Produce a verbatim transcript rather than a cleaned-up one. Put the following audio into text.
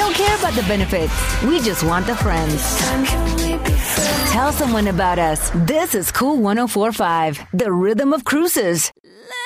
don't care about the benefits. We just want the friends. Tell someone about us. This is Cool one oh four point five, the rhythm of cruises.